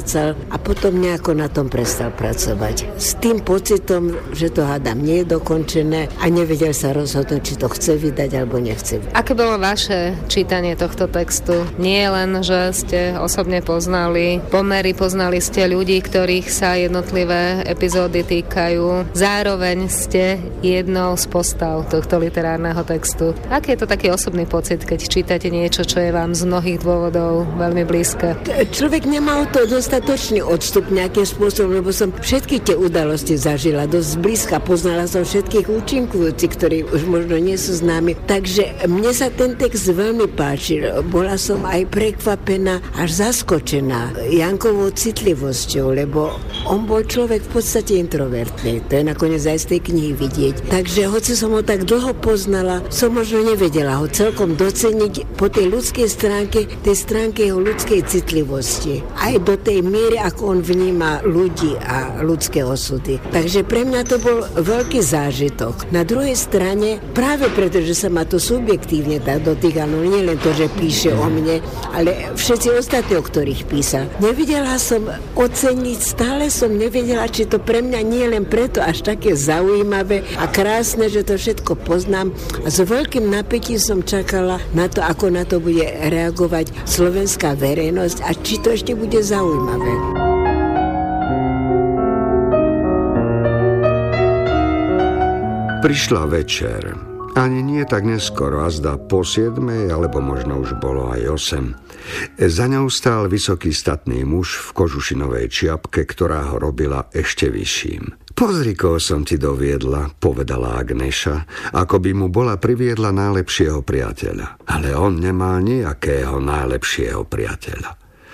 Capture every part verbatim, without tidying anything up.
strácal a potom nejako na tom prestal pracovať. S tým pocitom, že to hádam nie je dokončené a nevedel sa rozhodnúť, či to chce vydať alebo nechce. Aké bolo vaše čítanie tohto textu? Nie len, že ste osobne poznali pomery, poznali ste ľudí, ktorých sa jednotlivé epizódy týkajú. Zároveň ste jednou z postav tohto literárneho textu. Aký je to taký osobný pocit, keď čítate niečo, čo je vám z mnohých dôvodov veľmi blízke? Človek nemá o to dostatočný odstup nejakým spôsobom, lebo som všetky tie udalosti zažila dosť blízka. Poznala som všetkých účinkujúcich, ktorí už možno nie sú známi. Takže mne sa ten text veľmi páčil. Bola som aj prekvapená, až zaskočená Jankovou citlivosťou, lebo on bol človek v podstate introvertný. To je nakoniec aj z tej knihy vidieť. Takže hoci som ho tak dlho poznala, som možno nevedela ho celkom doceniť po tej ľudskej stránke, tej stránke jeho ľudskej citlivosti. Aj do tej miery, ako on vníma ľudí a ľudské osudy. Takže pre mňa to bol veľký zážitok. Na druhej strane, práve preto, že sa ma to subjektívne tak dotýkalo, nie len to, že píše o mne, ale všetci ostatní, o ktorých písal. Nevedela som oceniť, stále som nevedela, či to pre mňa nie len preto až také zaujímavé a krásne, že to všetko poznám. A s veľkým napätím som čakala na to, ako na to bude reagovať slovenská verejnosť a či to ešte bude zaujímavé. Prišla večer. Ani nie tak neskoro, a zdá po siedmej, alebo možno už bolo aj osem. Za ňou stál vysoký statný muž v kožušinovej čiapke, ktorá ho robila ešte vyšším. Pozri, koho som ti doviedla, povedala Agneša, ako by mu bola priviedla najlepšieho priateľa. Ale on nemal nejakého najlepšieho priateľa.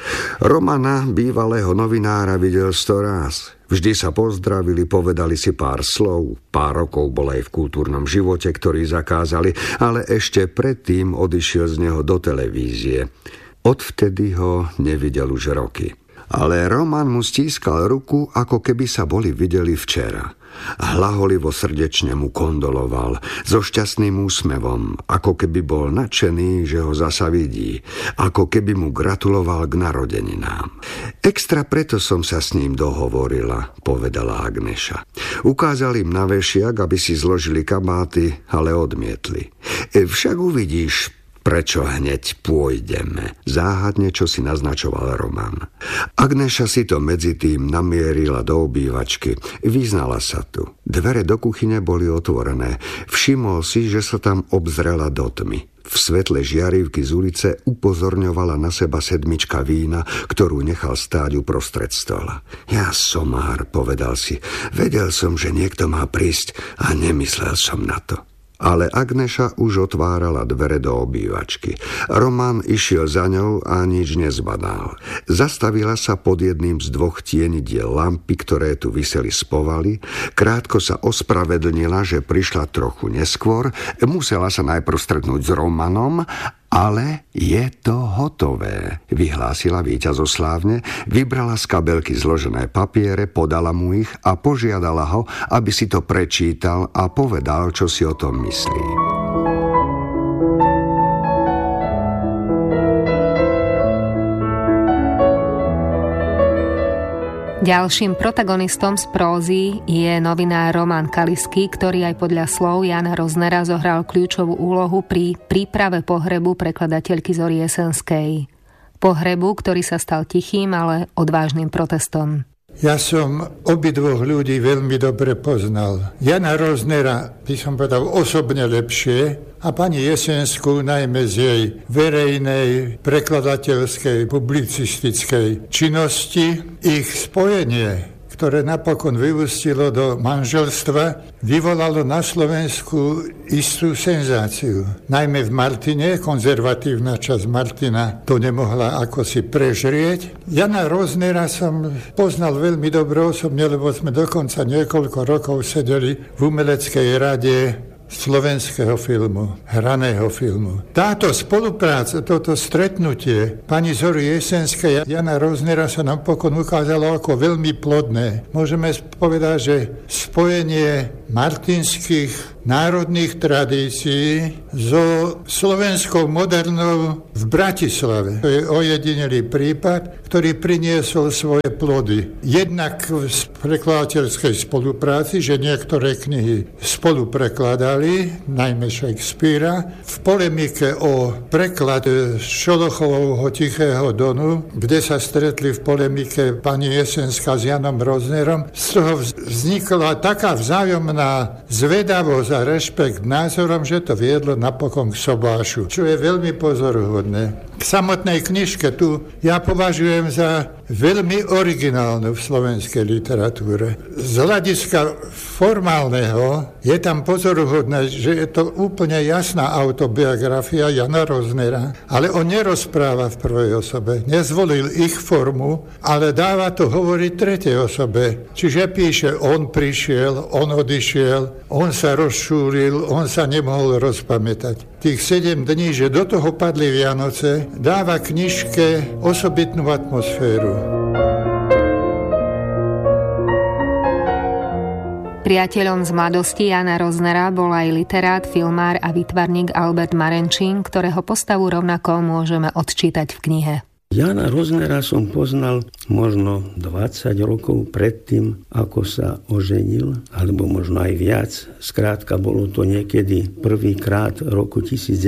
Romana, bývalého novinára, videl sto ráz. Vždy sa pozdravili, povedali si pár slov, pár rokov bol aj v kultúrnom živote, ktorý zakázali, ale ešte predtým odišiel z neho do televízie. Odvtedy ho nevidel už roky. Ale Roman mu stískal ruku, ako keby sa boli videli včera. Hlaholivo srdečne mu kondoloval, so šťastným úsmevom, ako keby bol nadšený, že ho zasa vidí, ako keby mu gratuloval k narodeninám. Extra preto som sa s ním dohovorila, povedala Agneša. Ukázal im na vešiak, aby si zložili kabáty, ale odmietli. Však uvidíš, prečo hneď pôjdeme, záhadne, čo si naznačoval Roman. Agneša si to medzi tým namierila do obývačky. Vyznala sa tu. Dvere do kuchyne boli otvorené. Všimol si, že sa tam obzrela do tmy. V svetle žiarivky z ulice upozorňovala na seba sedmička vína, ktorú nechal stáť uprostred stola. Ja somár, povedal si. Vedel som, že niekto má prísť a nemyslel som na to. Ale Agneša už otvárala dvere do obývačky. Roman išiel za ňou a nič nezbadal. Zastavila sa pod jedným z dvoch tienidiel lampy, ktoré tu viseli z povaly. Krátko sa ospravedlnila, že prišla trochu neskôr. Musela sa najprv stretnúť s Romanom, ale je to hotové, vyhlásila víťazoslávne, vybrala z kabelky zložené papiere, podala mu ich a požiadala ho, aby si to prečítal a povedal, čo si o tom myslí. Ďalším protagonistom z prózy je novinár Roman Kalisky, ktorý aj podľa slov Jana Roznera zohral kľúčovú úlohu pri príprave pohrebu prekladateľky Zory Jesenskej. Pohrebu, ktorý sa stal tichým, ale odvážnym protestom. Ja som obidvoch ľudí veľmi dobre poznal. Jana Roznera by som povedal osobne lepšie a pani Jesenskú najmä z jej verejnej prekladateľskej publicistickej činnosti. Ich spojenie, ktoré napokon vyústilo do manželstva, vyvolalo na Slovensku istú senzáciu. Najmä v Martine, konzervatívna časť Martina to nemohla ako si prežrieť. Jana Roznera som poznal veľmi dobre osobne, lebo sme dokonca niekoľko rokov sedeli v umeleckej rade slovenského filmu, hraného filmu. Táto spolupráca, toto stretnutie pani Zory Jesenskej a Jana Roznera sa nám pokon ukázalo ako veľmi plodné. Môžeme povedať, že spojenie martinských národných tradícií so slovenskou modernou v Bratislave. To je ojedinelý prípad, ktorý priniesol svoje plody. Jednak v prekladateľskej spolupráci, že niektoré knihy spolu prekladali, najmä Shakespearea, v polemike o preklad Šolochovho Tichého Donu, kde sa stretli v polemike pani Jesenská s Janom Roznerom. Z toho vznikla taká vzájomná zvedavosť a rešpekt názorom, že to viedlo napokon k sobášu, čo je veľmi pozoruhodné. K samotnej knižke tu ja považujem za veľmi originálnu v slovenskej literatúre. Z hľadiska formálneho je tam pozoruhodné, že je to úplne jasná autobiografia Jana Roznera, ale on nerozpráva v prvej osobe, nezvolil ich formu, ale dáva to hovoriť tretej osobe. Čiže píše, on prišiel, on odišiel, on sa rozšúril, on sa nemohol rozpamätať. Tých sedem dní, že do toho padli Vianoce, dáva knižke osobitnú atmosféru. Priateľom z mladosti Jana Roznera bol aj literát, filmár a výtvarník Albert Marenčín, ktorého postavu rovnako môžeme odčítať v knihe. Jana Roznera som poznal možno dvadsať rokov predtým, ako sa oženil, alebo možno aj viac. Skrátka, bolo to niekedy prvýkrát roku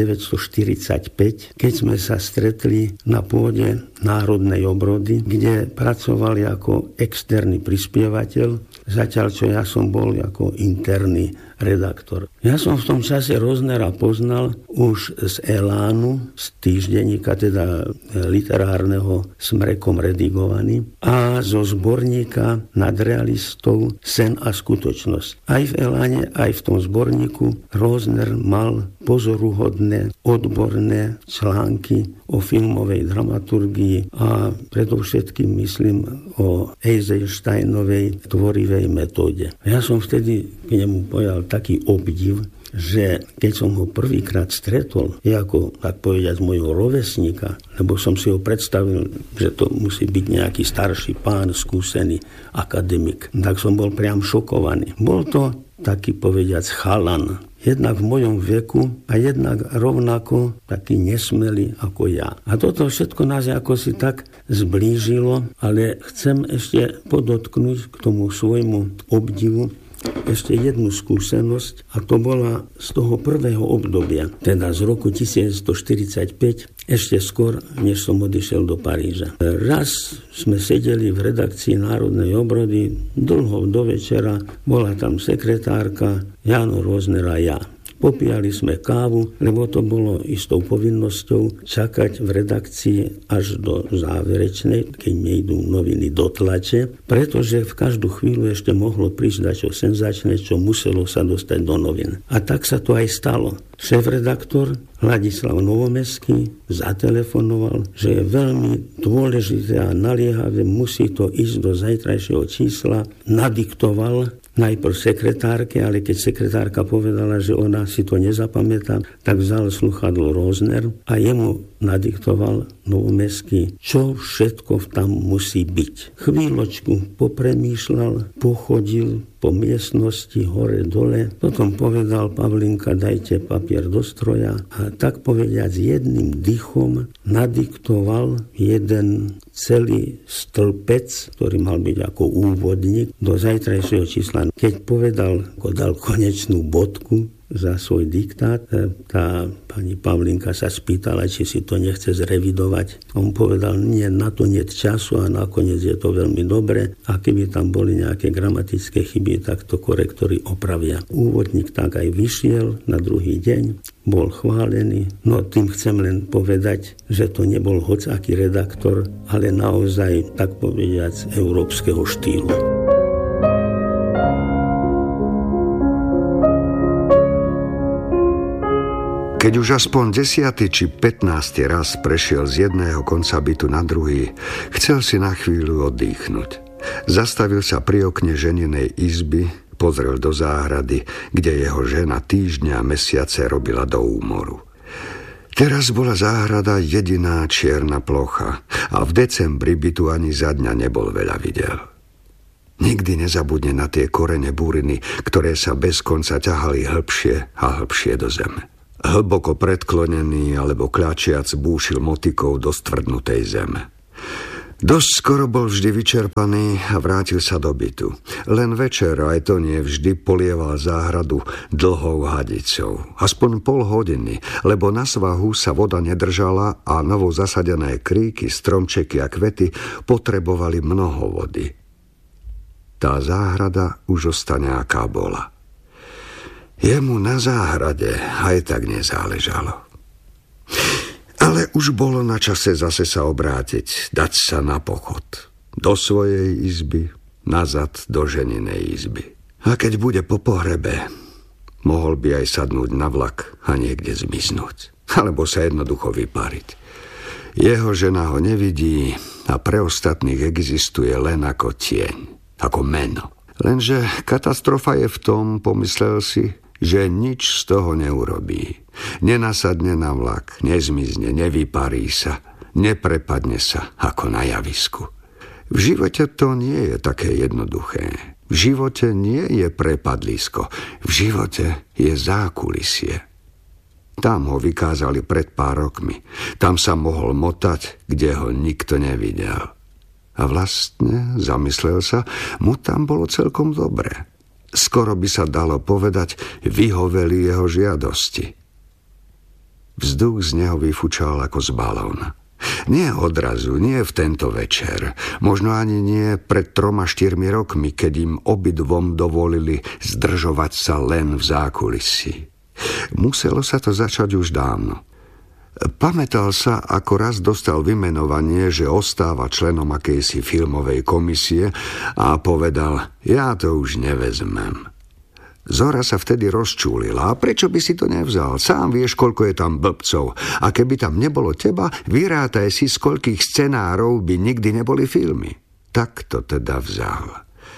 devätnásťstoštyridsaťpäť, keď sme sa stretli na pôde Národnej obrody, kde pracovali ako externý prispievateľ, zatiaľ čo ja som bol ako interný redaktor. Ja som v tom čase Roznera poznal už z Elánu, z týždenníka, teda literárneho Smrekom redigovaný, a zo zborníka nadrealistov Sen a skutočnosť. Aj v Eláne, aj v tom zborníku Rozner mal pozoruhodné, odborné články o filmovej dramaturgii a predovšetkým myslím o Eisensteinovej tvorivej metóde. Ja som vtedy k nemu pojal taký obdiv, že keď som ho prvýkrát stretol, je ako, tak povedať, môjho rovesníka, lebo som si ho predstavil, že to musí byť nejaký starší pán, skúsený akademik, tak som bol priam šokovaný. Bol to taký, povediac, chalan, jednak v mojom veku a jednak rovnako taký nesmelý ako ja. A toto všetko nás ako si tak zblížilo, ale chcem ešte podotknúť k tomu svojmu obdivu ešte jednu skúsenosť, a to bola z toho prvého obdobia, teda z roku devätnásťstoštyridsaťpäť, ešte skôr, než som odišiel do Paríža. Raz sme sedeli v redakcii Národnej obrody, dlho do večera, bola tam sekretárka, Jano Rozner a ja. Popíjali sme kávu, lebo to bolo istou povinnosťou čakať v redakcii až do záverečnej, keď mi idú noviny do tlače, pretože v každú chvíľu ešte mohlo prísť dačo senzačné, čo muselo sa dostať do novín. A tak sa to aj stalo. Šéf-redaktor Ladislav Novomeský zatelefonoval, že je veľmi dôležité a naliehavé, musí to ísť do zajtrajšieho čísla, nadiktoval najprv sekretárke, ale keď sekretárka povedala, že ona si to nezapamätá, tak vzal sluchadlo Rozner a jemu nadiktoval Novomeský, čo všetko tam musí byť. Chvíľočku popremýšľal, pochodil po miestnosti hore dole, potom povedal Pavlinka, dajte papier do stroja, a tak povediac jedným dychom nadiktoval jeden celý stĺpec, ktorý mal byť ako úvodník do zajtrajšieho čísla. Keď povedal, ako dal konečnú bodku za svoj diktát, tá pani Pavlinka sa spýtala, či si to nechce zrevidovať. On povedal, nie, na to nie času a nakoniec je to veľmi dobre, a keby tam boli nejaké gramatické chyby, tak to korektori opravia. Úvodník tak aj vyšiel na druhý deň, bol chválený. No tým chcem len povedať, že to nebol hocaký redaktor, ale naozaj, tak povediac, európskeho štýlu. Keď už aspoň desiaty či pätnásty raz prešiel z jedného konca bytu na druhý, chcel si na chvíľu oddychnúť. Zastavil sa pri okne ženinej izby, pozrel do záhrady, kde jeho žena týždňa a mesiace robila do úmoru. Teraz bola záhrada jediná čierna plocha a v decembri by tu ani za dňa nebol veľa videl. Nikdy nezabudne na tie korene buriny, ktoré sa bez konca ťahali hĺbšie a hĺbšie do zeme. Hlboko predklonený alebo kľačiac búšil motikou do stvrdnutej zeme. Dosť skoro bol vždy vyčerpaný a vrátil sa do bytu. Len večer, aj to nie vždy, polieval záhradu dlhou hadicou. Aspoň pol hodiny, lebo na svahu sa voda nedržala a novo zasadené kríky, stromčeky a kvety potrebovali mnoho vody. Tá záhrada už ostane, aká bola. Jemu na záhrade aj tak nezáležalo. Ale už bolo na čase zase sa obrátiť, dať sa na pochod. Do svojej izby, nazad do ženinej izby. A keď bude po pohrebe, mohol by aj sadnúť na vlak a niekde zmiznúť. Alebo sa jednoducho vypariť. Jeho žena ho nevidí a pre ostatných existuje len ako tieň, ako meno. Lenže katastrofa je v tom, pomyslel si, že nič z toho neurobí. Nenasadne na vlak, nezmizne, nevyparí sa, neprepadne sa ako na javisku. V živote to nie je také jednoduché. V živote nie je prepadlisko, v živote je zákulisie. Tam ho vykázali pred pár rokmi. Tam sa mohol motať, kde ho nikto nevidel. A vlastne, zamyslel sa, mu tam bolo celkom dobre. Skoro by sa dalo povedať, vyhoveli jeho žiadosti. Vzduch z neho vyfučal ako z balóna. Nie odrazu, nie v tento večer, možno ani nie pred troma štyrmi rokmi, keď im obidvom dovolili zdržovať sa len v zákulisí. Muselo sa to začať už dávno. Pamätal sa, ako raz dostal vymenovanie, že ostáva členom akejsi filmovej komisie a povedal, ja to už nevezmem. Zora sa vtedy rozčúlila, a prečo by si to nevzal? Sám vieš, koľko je tam blbcov. A keby tam nebolo teba, vyrátaj si, z koľkých scenárov by nikdy neboli filmy. Tak to teda vzal.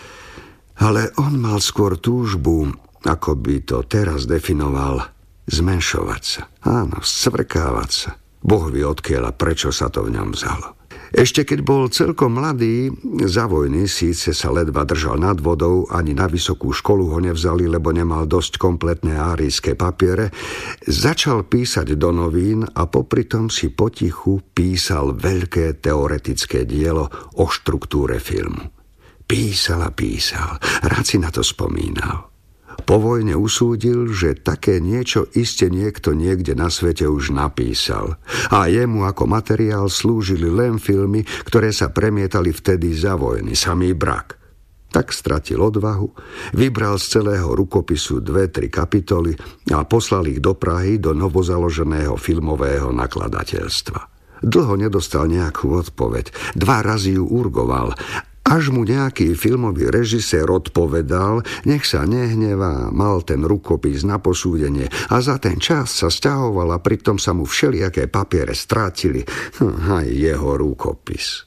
Ale on mal skôr túžbu, ako by to teraz definoval, zmenšovať sa. Áno, scvrkávať sa. Boh vie odkiaľ a prečo sa to v ňom vzalo. Ešte keď bol celkom mladý, za vojny síce sa ledva držal nad vodou, ani na vysokú školu ho nevzali, lebo nemal dosť kompletné árijské papiere, začal písať do novín a popritom si potichu písal veľké teoretické dielo o štruktúre filmu. Písal a písal, rád si na to spomínal. Po vojne usúdil, že také niečo iste niekto niekde na svete už napísal a jemu ako materiál slúžili len filmy, ktoré sa premietali vtedy za vojny, samý brak. Tak stratil odvahu, vybral z celého rukopisu dve, tri kapitoly a poslal ich do Prahy do novozaloženého filmového nakladateľstva. Dlho nedostal nejakú odpoveď, dva razy ju urgoval, až mu nejaký filmový režisér odpovedal, nech sa nehnevá, mal ten rukopis na posúdenie a za ten čas sa sťahoval a pritom sa mu všelijaké papiere strátili, hm, aj jeho rukopis.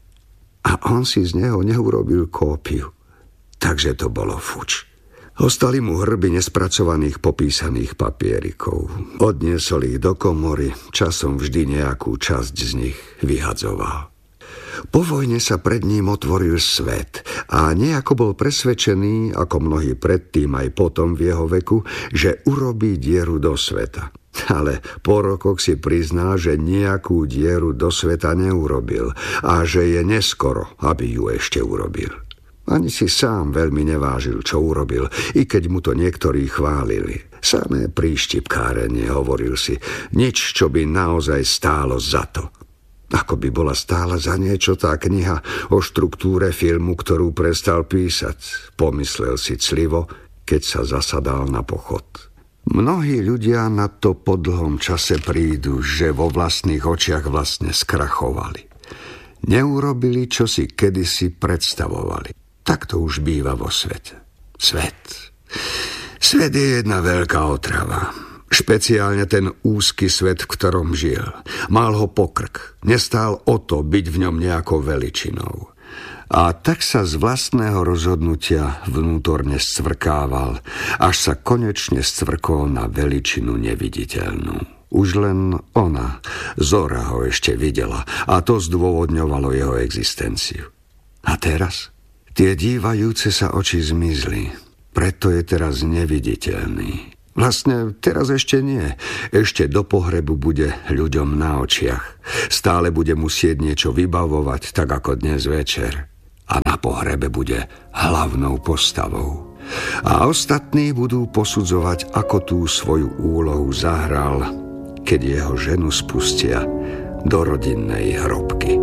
A on si z neho neurobil kópiu, takže to bolo fuč. Ostali mu hrby nespracovaných popísaných papierikov. Odniesol ich do komory, časom vždy nejakú časť z nich vyhadzoval. Po vojne sa pred ním otvoril svet a nejako bol presvedčený, ako mnohí predtým aj potom v jeho veku, že urobí dieru do sveta. Ale po rokoch si priznal, že nejakú dieru do sveta neurobil a že je neskoro, aby ju ešte urobil. Ani si sám veľmi nevážil, čo urobil, i keď mu to niektorí chválili. Samé príštipkárenie, hovoril si, nič, čo by naozaj stálo za to. Ako by bola stála za niečo tá kniha o štruktúre filmu, ktorú prestal písať, pomyslel si clivo, keď sa zasadal na pochod. Mnohí ľudia na to po dlhom čase prídu, že vo vlastných očiach vlastne skrachovali. Neurobili, čo si kedysi predstavovali. Tak to už býva vo svete. Svet. Svet je jedna veľká otrava. Špeciálne ten úzky svet, v ktorom žil. Mal ho pokrk. Nestál o to byť v ňom nejakou veličinou. A tak sa z vlastného rozhodnutia vnútorne scvrkával, až sa konečne scvrkol na veličinu neviditeľnú. Už len ona, Zora, ho ešte videla a to zdôvodňovalo jeho existenciu. A teraz? Tie dívajúce sa oči zmizli, preto je teraz neviditeľný. Vlastne teraz ešte nie. Ešte do pohrebu bude ľuďom na očiach. Stále bude musieť niečo vybavovať, tak ako dnes večer. A na pohrebe bude hlavnou postavou. A ostatní budú posudzovať, ako tú svoju úlohu zahral, keď jeho ženu spustia do rodinnej hrobky.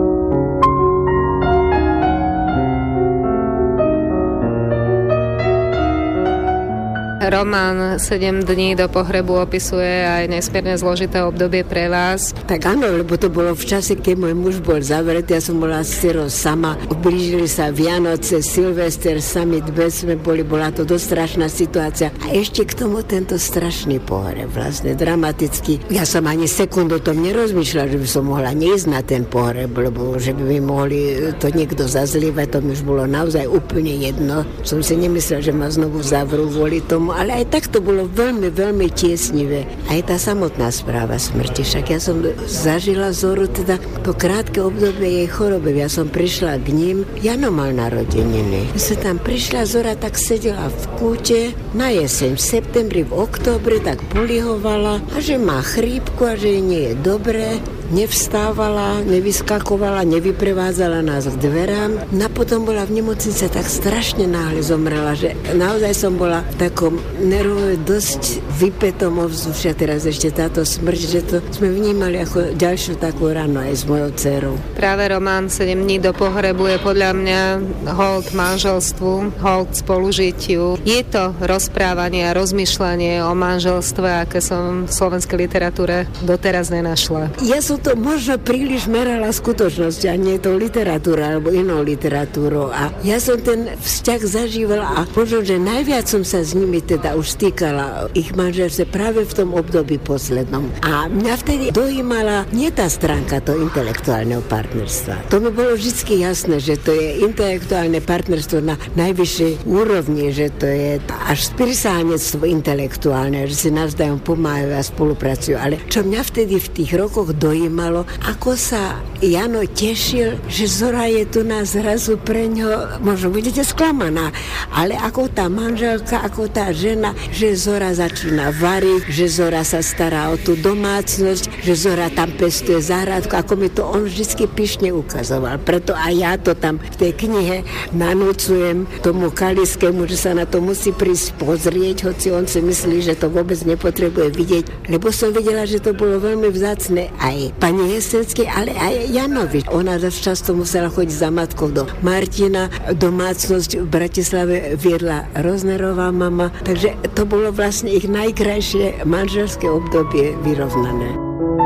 Román sedem dní do pohrebu opisuje aj nesmierne zložité obdobie pre vás. Tak áno, lebo to bolo v čase, keď môj muž bol zavretý, ja som bola stiro sama. Blížili sa Vianoce, Silvester, sami dve sme boli, bola to dosť strašná situácia. A ešte k tomu tento strašný pohreb, vlastne dramatický. Ja som ani sekundu o tom nerozmýšľala, že by som mohla neísť na ten pohreb, lebo že by mi mohli to niekto zazlievať, to mi už bolo naozaj úplne jedno. Som si nemyslela, že ma znovu zavrú kvôli tomu, ale aj tak to bolo veľmi, veľmi tiesnivé. Aj tá samotná správa smrti. Však ja som zažila Zoru, teda to krátke obdobie jej choroby. Ja som prišla k ním, Jano mal narodeniny. Ja som tam prišla, Zora tak sedela v kúte na jeseň, v septembri, v októbri, tak polihovala a že má chrípku a že jej nie je dobré. Nevstávala, nevyskakovala, nevyprevádzala nás k dverám. A potom bola v nemocnici, tak strašne náhle zomrela, že naozaj som bola v takom nervové dosť vypätom ovzdušia. Teraz ešte táto smrť, že to sme vnímali ako ďalšiu takú ranu aj s mojou dcerou. Práve román sedem dní do pohrebu je podľa mňa hold manželstvu, hold spolužitiu. Je to rozprávanie a rozmýšľanie o manželstve, aké som v slovenskej literatúre doteraz nenašla. Ja som to možno príliš merala skutočnosť a nie to literatúra alebo inou literatúrou. A ja som ten vzťah zažívala a možno, že najviac som sa s nimi teda už stýkala ich manželstve práve v tom období poslednom. A mňa vtedy dojímala nie tá stránka toho intelektuálneho partnerstva. To mi bolo vždy jasné, že to je intelektuálne partnerstvo na najvyššej úrovni, že to je až spirsáhnectvo intelektuálne, že si navzájom pomáhajú a spolupracujú. Ale čo mňa vtedy v tých rokoch dojímalo, Malo, ako sa Jano tešil, že Zora je tu na zrazu pre ňo, možno budete sklamaná, ale ako tá manželka, ako tá žena, že Zora začína variť, že Zora sa stará o tú domácnosť, že Zora tam pestuje záhradku, ako mi to on vždy pyšne ukazoval. Preto aj ja to tam v tej knihe nanúcujem tomu Kaliskému, že sa na to musí prísť pozrieť, hoci on si myslí, že to vôbec nepotrebuje vidieť, lebo som videla, že to bolo veľmi vzácne aj pani Jesenskej, ale aj Janovi. Ona dosť často musela chodiť za matkou do Martina. Domácnosť v Bratislave viedla Roznerová mama, takže to bolo vlastne ich najkrajšie manželské obdobie vyrovnané.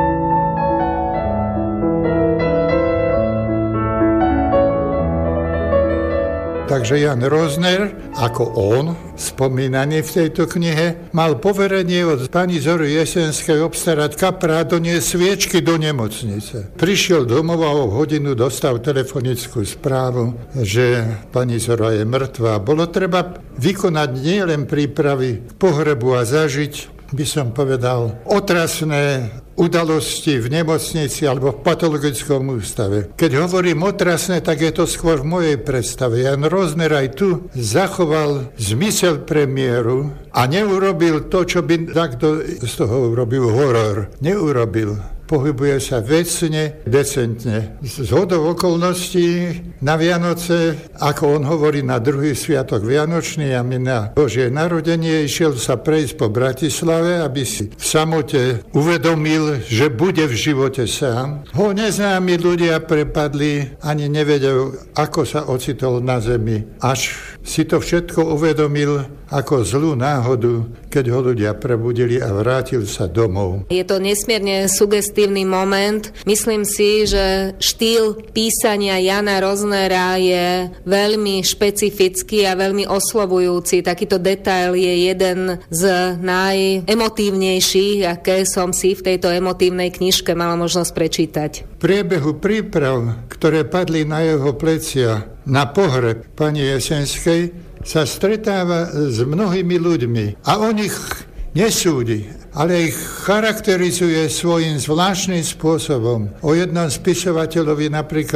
Takže Jan Rozner, ako on, spomínaný v tejto knihe, mal poverenie od pani Zory Jesenskej obstarať kapra a doniesť sviečky do nemocnice. Prišiel domov a o hodinu dostal telefonickú správu, že pani Zora je mŕtva. Bolo treba vykonať nielen prípravy k pohrebu a zažiť, by som povedal, otrasné udalosti v nemocnici alebo v patologickom ústave. Keď hovorím otrasné, tak je to skôr v mojej predstave. Jan Rozner aj tu zachoval zmysel premiéru a neurobil to, čo by takto z toho urobil horor. Neurobil. Pohybuje sa vecne, decentne. Z hodou okolností na Vianoce, ako on hovorí, na druhý sviatok Vianočný a my na Božie narodenie, išiel sa prejsť po Bratislave, aby si v samote uvedomil, že bude v živote sám. Ho neznámi ľudia prepadli, ani nevedel, ako sa ocitol na zemi. Až si to všetko uvedomil ako zlú náhodu, keď ho ľudia prebudili a vrátil sa domov. Je to nesmierne sugestívny moment. Myslím si, že štýl písania Jana Roznera je veľmi špecifický a veľmi oslovujúci. Takýto detail je jeden z najemotívnejších, aké som si v tejto emotívnej knižke mala možnosť prečítať. V priebehu príprav, ktoré padli na jeho plecia na pohreb pani Jesenskej, sa stretáva s mnohými ľuďmi a on ich nesúdi, ale ich charakterizuje svojím zvláštnym spôsobom. O jednom spisovateľovi napríklad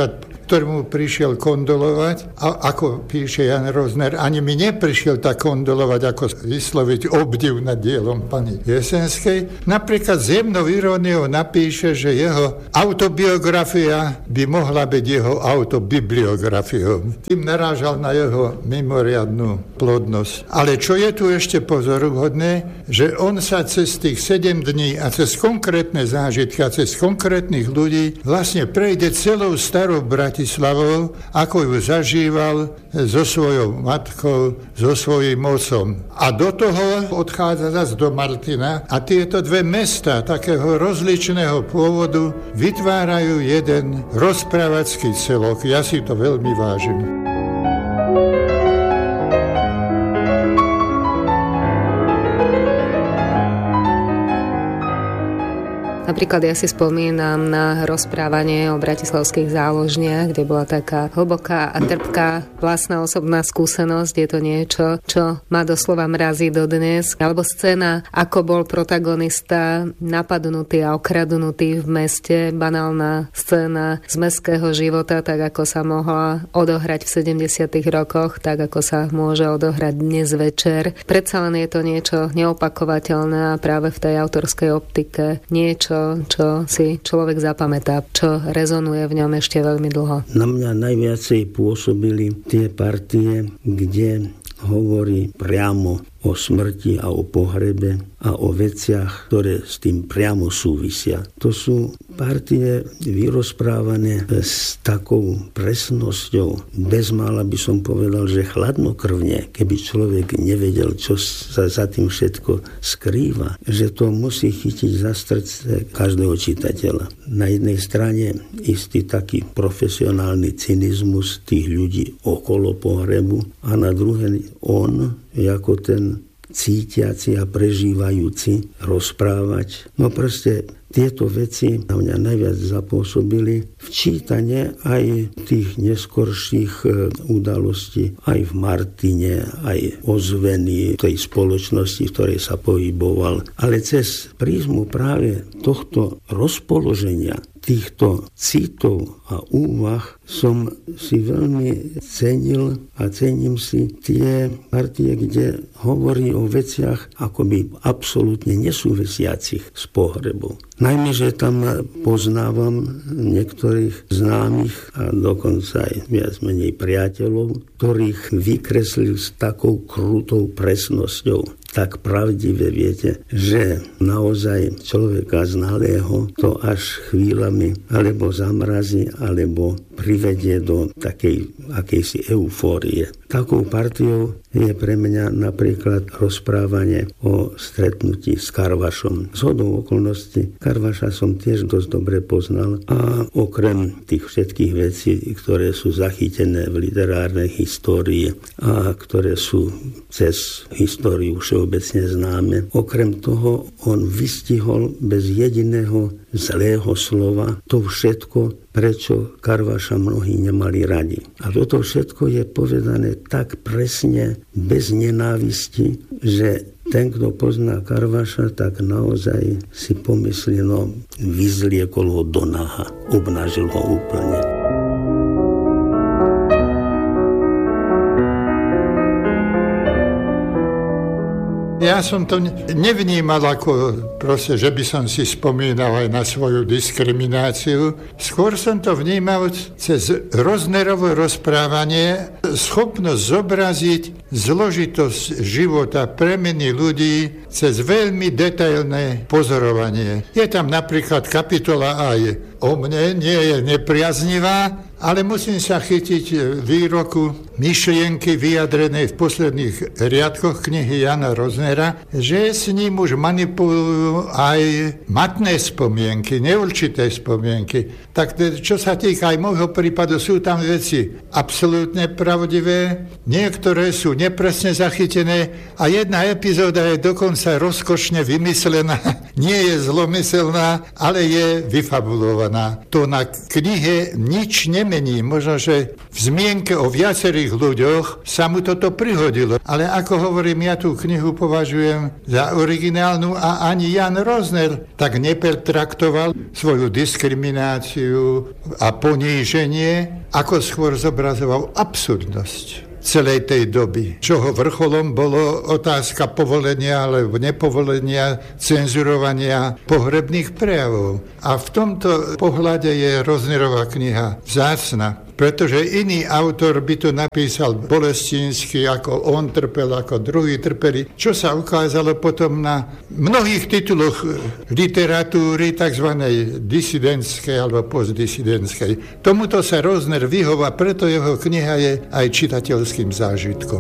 ktorý mu prišiel kondolovať. A ako píše Jan Rozner, ani mi neprišiel tak kondolovať, ako vysloviť obdiv nad dielom pani Jesenskej. Napríklad s jemnou iróniou napíše, že jeho autobiografia by mohla byť jeho autobibliografiou. Tým narážal na jeho mimoriadnu plodnosť. Ale čo je tu ešte pozoruhodné, že on sa cez tých sedem dní a cez konkrétne zážitky a cez konkrétnych ľudí vlastne prejde celou starou Bratislavou, ako ju zažíval so svojou matkou, so svojím mocom. A do toho odchádza zase do Martina a tieto dve mesta takého rozličného pôvodu vytvárajú jeden rozprávacký celok. Ja si to veľmi vážim. Napríklad ja si spomínam na rozprávanie o bratislavských záložniach, kde bola taká hlboká a trpká vlastná osobná skúsenosť. Je to niečo, čo ma doslova mrazí dodnes. Alebo scéna, ako bol protagonista napadnutý a okradnutý v meste. Banálna scéna z mestského života, tak ako sa mohla odohrať v sedemdesiatych rokoch, tak ako sa môže odohrať dnes večer. Predsa len je to niečo neopakovateľné a práve v tej autorskej optike niečo, čo si človek zapamätá, čo rezonuje v ňom ešte veľmi dlho. Na mňa najviacej pôsobili tie partie, kde hovorí priamo o smrti a o pohrebe a o veciach, ktoré s tým priamo súvisia. To sú partie vyrozprávané s takou presnosťou. Bezmála by som povedal, že chladnokrvne, keby človek nevedel, čo sa za tým všetko skrýva, že to musí chytiť za srdce každého čitateľa. Na jednej strane istý taký profesionálny cynizmus tých ľudí okolo pohrebu a na druhej on, ako ten cítiaci a prežívajúci rozprávať. No proste tieto veci na mňa najviac zapôsobili v čítane aj tých neskorších udalostí, aj v Martine, aj ozveny tej spoločnosti, v ktorej sa pohyboval. Ale cez prízmu práve tohto rozpoloženia, týchto citov a úvah som si veľmi cenil a cením si tie partie, kde hovorí o veciach akoby absolútne nesúvisiacich s pohrebom. Najmä, že tam poznávam niektorých známych a dokonca aj viac menej priateľov, ktorých vykreslil s takou krutou presnosťou. Tak pravdivé, viete, že naozaj človeka znalého to až chvíľami alebo zamrazí, alebo privedie do takej akejsi eufórie. Takou partiou je pre mňa napríklad rozprávanie o stretnutí s Karvašom. Zhodou okolností Karvaša som tiež dosť dobre poznal a okrem tých všetkých vecí, ktoré sú zachytené v literárnej histórii a ktoré sú cez históriu všeobecne známe, okrem toho on vystihol bez jediného zlého slova to všetko, prečo Karvaša mnohí nemali radi. A toto všetko je povedané tak presne, bez nenávisti, že ten, kto pozná Karvaša, tak naozaj si pomyslí, no vyzliekol ho do naha, obnažil ho úplne. Ja som to nevnímal ako proste, že by som si spomínal aj na svoju diskrimináciu. Skôr som to vnímal cez Roznerovo rozprávanie, schopnosť zobraziť zložitosť života, premeny ľudí cez veľmi detailné pozorovanie. Je tam napríklad kapitola aj o mne, nie je nepriaznivá, ale musím sa chytiť výroku myšlienky vyjadrenej v posledných riadkoch knihy Jana Roznera, že s ním už manipulujú aj matné spomienky, neurčité spomienky. Tak čo sa týka aj môjho prípadu, sú tam veci absolútne pravdivé, niektoré sú sú nepresne zachytené a jedna epizóda je dokonca rozkošne vymyslená, nie je zlomyselná, ale je vyfabulovaná. To na knihe nič nemení. Možno, že v zmienke o viacerých ľuďoch sa mu toto prihodilo. Ale ako hovorím, ja tú knihu považujem za originálnu a ani Jan Rozner tak nepertraktoval svoju diskrimináciu a poníženie, ako skôr zobrazoval absurdnosť celej tej doby. Čoho vrcholom bolo otázka povolenia alebo nepovolenia, cenzurovania pohrebných prejavov. A v tomto pohľade je Roznerová kniha vzácna, pretože iný autor by to napísal bolestinsky, ako on trpel, ako druhý trpeli, čo sa ukázalo potom na mnohých tituloch literatúry tzv. Disidentskej alebo postdisidentskej. Tomuto sa Rozner vyhová, preto jeho kniha je aj čitateľským zážitkom.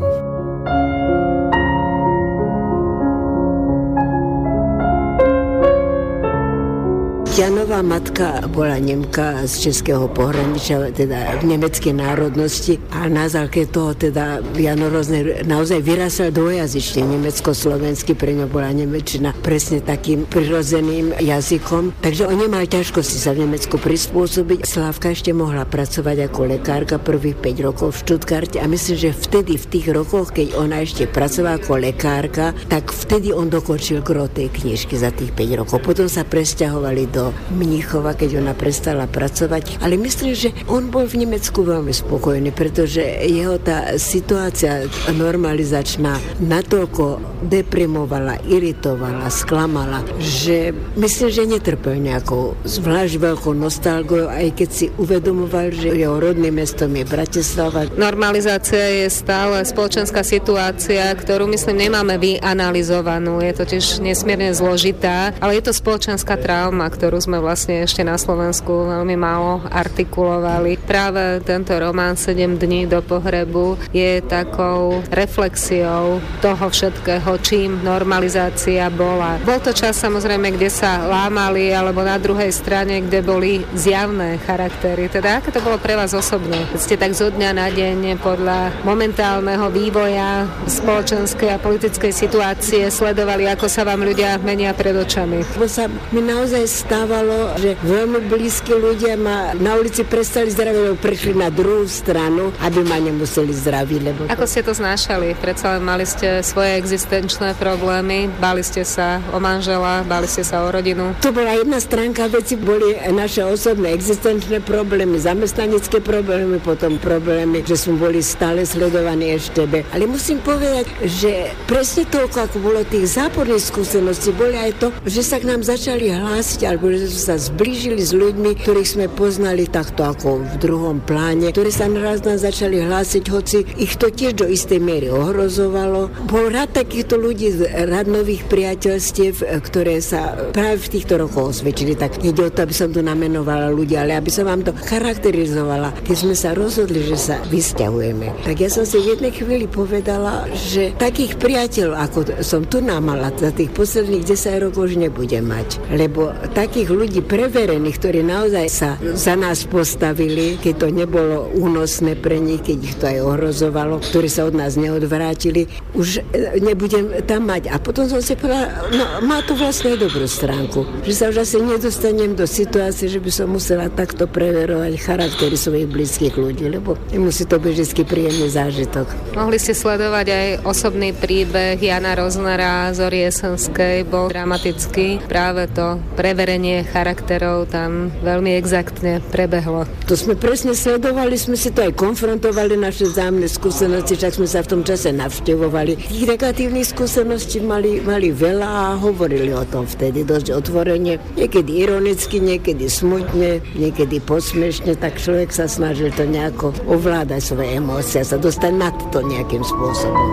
Janová matka bola Nemka z českého pohraničia, teda v nemeckej národnosti a na základe toho teda Jan Rozner naozaj vyrastal dvojazyčne, nemecko-slovenský, pre ňo bola nemečina presne takým prirodzeným jazykom, takže on nemal ťažkosti sa v Nemecku prispôsobiť. Slávka ešte mohla pracovať ako lekárka prvých päť rokov v Stuttgarte a myslím, že vtedy v tých rokoch, keď ona ešte pracovala ako lekárka, tak vtedy on dokončil gro tej knižky za tých päť rokov. Potom sa presťahovali do Mníchova, keď ona prestala pracovať. Ale myslím, že on bol v Nemecku veľmi spokojný, pretože jeho tá situácia normalizačná natoľko deprimovala, iritovala, sklamala, že myslím, že netrpel nejakou zvlášť veľkou nostalgiou, aj keď si uvedomoval, že jeho rodným mestom je Bratislava. Normalizácia je stále spoločenská situácia, ktorú myslím nemáme vyanalizovanú. Je totiž nesmierne zložitá, ale je to spoločenská trauma, ktorú sme vlastne ešte na Slovensku veľmi málo artikulovali. Práve tento román sedem dní do pohrebu je takou reflexiou toho všetkého, čím normalizácia bola. Bol to čas samozrejme, kde sa lámali, alebo na druhej strane, kde boli zjavné charaktery. Teda aké to bolo pre vás osobne? Keď ste tak zo dňa na deň podľa momentálneho vývoja spoločenskej a politickej situácie sledovali, ako sa vám ľudia menia pred očami. Bo sa mi naozaj stávalo, že veľmi blízki ľudia ma na ulici prestali zdraviť, lebo prešli na druhú stranu, aby ma nemuseli zdraviť. Lebo to... Ako ste to znášali? Predsa len mali ste svoje existenčné problémy, báli ste sa o manžela, báli ste sa o rodinu? To bola jedna stránka veci, boli naše osobné existenčné problémy, zamestnanecké problémy, potom problémy, že sme boli stále sledovaní eš té bé. Ale musím povedať, že presne toľko, ako bolo tých záporných skúseností, boli aj to, že sa k nám začali hlásiť, alebo že sme sa zblížili s ľuďmi, ktorých sme poznali takto ako v druhom pláne, ktorí sa naraz nás začali hlásiť, hoci ich to tiež do istej miery ohrozovalo. Bol rád takýchto ľudí, rád nových priateľstiev, ktoré sa práve v týchto rokoch osvedčili. Tak nejde o to, aby som tu namenovala ľudia, ale aby som vám to charakterizovala. Keď sme sa rozhodli, že sa vysťahujeme, tak ja som si v jednej chvíli povedala, že takých priateľov, ako som tu namala za tých posledných desať rokov, už nebudem mať. Lebo takých ľudí preverených, ktorí naozaj sa za nás postavili, keď to nebolo únosné pre nich, keď ich to aj ohrozovalo, ktorí sa od nás neodvrátili, už nebudem tam mať. A potom som si povedala, no má to vlastne dobrú stránku, že sa už asi nedostanem do situácie, že by som musela takto preverovať charaktery svojich blízkych ľudí, lebo nemusí to byť vždy príjemný zážitok. Mohli ste sledovať aj osobný príbeh Jana Roznera z Oriesenskej, bol dramatický. Práve to preverenie charakterov tam veľmi exaktne prebehlo. To sme presne sledovali, sme si to aj konfrontovali, naše vzájomné skúsenosti, však sme sa v tom čase navštevovali. Tých negatívnych skúseností mali, mali veľa a hovorili o tom vtedy dosť otvorene. Niekedy ironicky, niekedy smutne, niekedy posmiešne, tak človek sa snažil to nejako ovládať svoje emócie a sa dostať nad to nejakým spôsobom.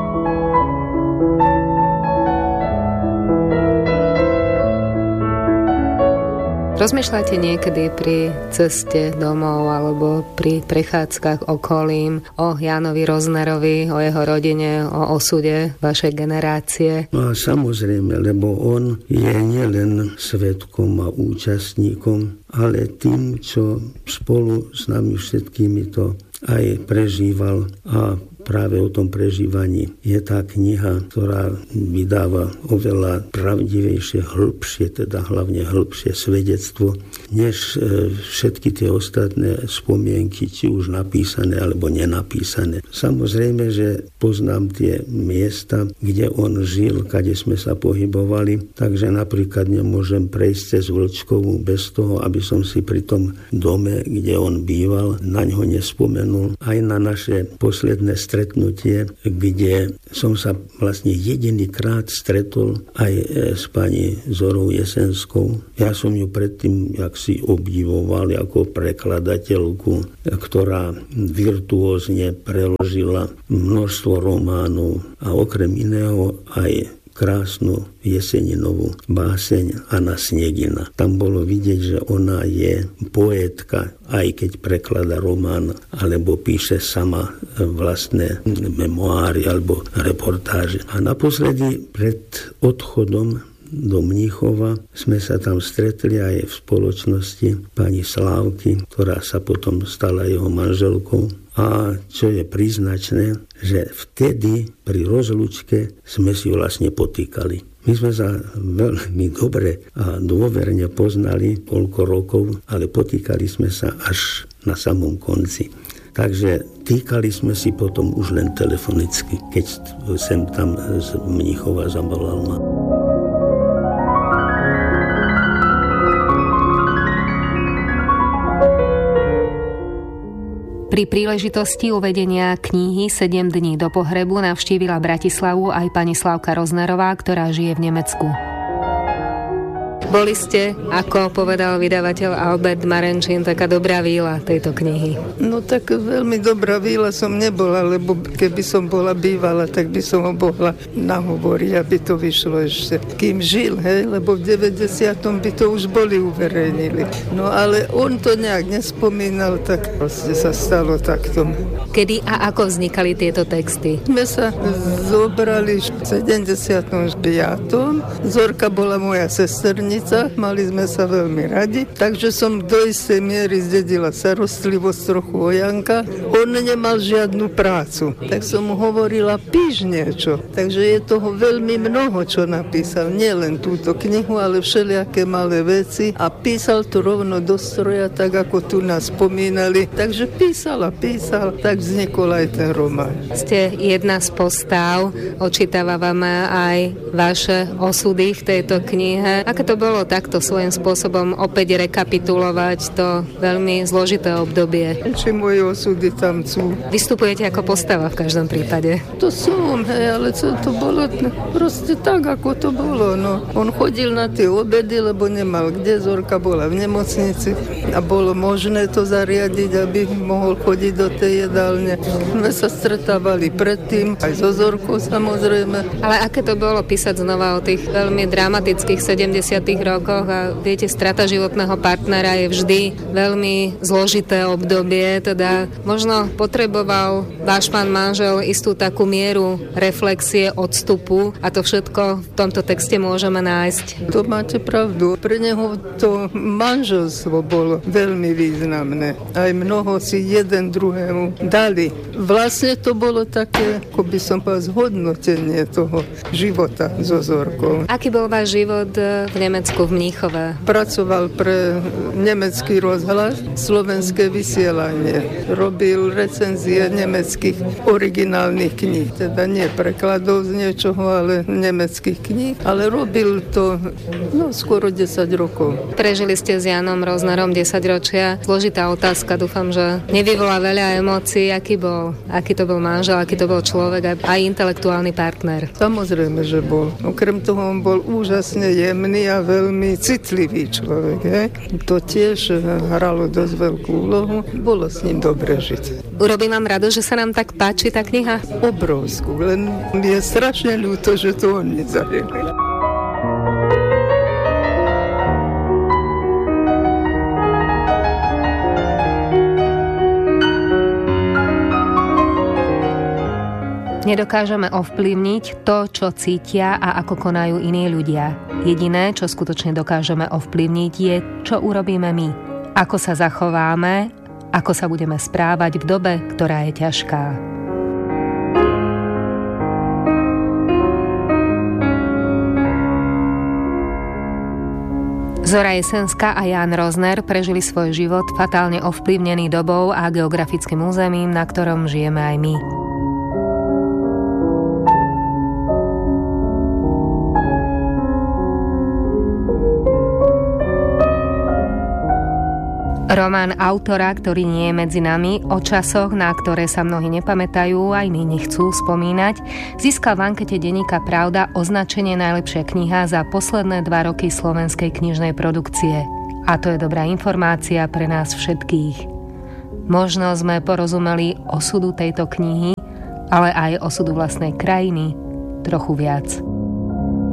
Rozmýšľate niekedy pri ceste domov alebo pri prechádzkach okolím o Jánovi Roznerovi, o jeho rodine, o osude vašej generácie? No samozrejme, lebo on je nielen svedkom a účastníkom, ale tým, čo spolu s nami všetkými to aj prežíval a práve o tom prežívaní. Je tá kniha, ktorá vydáva oveľa pravdivejšie, hĺbšie, teda hlavne hĺbšie svedectvo, než všetky tie ostatné spomienky, či už napísané alebo nenapísané. Samozrejme, že poznám tie miesta, kde on žil, kade sme sa pohybovali, takže napríklad nemôžem prejsť cez Vlčkovú bez toho, aby som si pri tom dome, kde on býval, na ňo nespomenul. Aj na naše posledné stretnutie, kde som sa vlastne jedinýkrát stretol aj s pani Zorou Jesenskou. Ja som ju predtým jaksi obdivoval ako prekladateľku, ktorá virtuózne preložila množstvo románov a okrem iného aj krásnu jeseninovú báseň Anna Snegina. Tam bolo vidieť, že ona je poetka, aj keď preklada román, alebo píše sama vlastné memoáry alebo reportáže. A naposledy pred odchodom do Mníchova sme sa tam stretli aj v spoločnosti pani Slávky, ktorá sa potom stala jeho manželkou. A čo je príznačné, že vtedy pri rozlúčke sme si vlastne potýkali. My sme sa veľmi dobre a dôverne poznali koľko rokov, ale potýkali sme sa až na samom konci. Takže týkali sme si potom už len telefonicky, keď sem tam z Mníchova zavolal ma. Pri príležitosti uvedenia knihy sedem dní do pohrebu navštívila Bratislavu aj pani Slavka Roznerová, ktorá žije v Nemecku. Boli ste, ako povedal vydavateľ Albert Marenčín, taká dobrá víla tejto knihy. No tak veľmi dobrá víla som nebola, lebo keby som bola bývala, tak by som ho mohla nahovoriť, aby to vyšlo ešte. Kým žil, hej, lebo v deväťdesiatom by to už boli uverejnili. No ale on to nejak nespomínal, tak proste sa stalo takto. Kedy a ako vznikali tieto texty? My sa zobrali v sedemdesiatom piatom Zorka bola moja sesternica, mali sme sa veľmi radi, takže som do istej miery zdedila starostlivosť trochu o Janka. On nemal žiadnu prácu, tak som mu hovorila, píš niečo. Takže je toho veľmi mnoho, čo napísal. Nie len túto knihu, ale všelijaké malé veci a písal to rovno do stroja, tak ako tu nás spomínali. Takže písal a písal, tak vznikol aj ten román. Ste jedna z postáv, očítavame aj vaše osudy v tejto knihe. Aké to bolo takto svojím spôsobom opäť rekapitulovať to veľmi zložité obdobie? Či moje osudy tam sú. Vystupujete ako postava v každom prípade. To som, hej, ale co to bolo proste tak, ako to bolo. No. On chodil na tie obedy, lebo nemal kde. Zorka bola v nemocnici a bolo možné to zariadiť, aby mohol chodiť do tej jedálne. My sa stretávali predtým, aj so Zorkou samozrejme. Ale aké to bolo písať znova o tých veľmi dramatických sedemdesiatych rokoch a viete, strata životného partnera je vždy veľmi zložité obdobie, teda možno potreboval váš pán manžel istú takú mieru reflexie, odstupu a to všetko v tomto texte môžeme nájsť. To máte pravdu. Pre neho to manželstvo bolo veľmi významné. Aj mnoho si jeden druhému dali. Vlastne to bolo také, ako by som povedal, zhodnotenie toho života so Zorkou. Aký bol váš život v Nemecku, v Mníchove? Pracoval pre nemecký rozhlas, slovenské vysielanie. Robil recenzie nemeckých originálnych kníh. Teda nie prekladov z niečoho, ale nemeckých kníh. Ale robil to no, skoro desať rokov. Prežili ste s Jánom Roznerom desaťročia. Zložitá otázka, dúfam, že nevyvolá veľa emócií. Aký bol? Aký to bol manžel? Aký to bol človek? Aj intelektuálny partner? Samozrejme, že bol. Okrem toho on bol úžasne jemný a veľmi citlivý človek. He? To tiež hralo dosť veľkú úlohu. Bolo s ním dobre žiť. Urobí vám rado, že sa nám tak páči tá kniha? Obrovskú, len je strašne ľúto, že to on nezažil. Nedokážeme ovplyvniť to, čo cítia a ako konajú iní ľudia. Jediné, čo skutočne dokážeme ovplyvniť, je, čo urobíme my. Ako sa zachováme, ako sa budeme správať v dobe, ktorá je ťažká. Zora Jesenská a Ján Rozner prežili svoj život fatálne ovplyvnený dobou a geografickým územím, na ktorom žijeme aj my. Román autora, ktorý nie je medzi nami, o časoch, na ktoré sa mnohí nepamätajú, aj my nechcú spomínať, získal v ankete denníka Pravda označenie najlepšia kniha za posledné dva roky slovenskej knižnej produkcie. A to je dobrá informácia pre nás všetkých. Možno sme porozumeli osudu tejto knihy, ale aj osudu vlastnej krajiny trochu viac.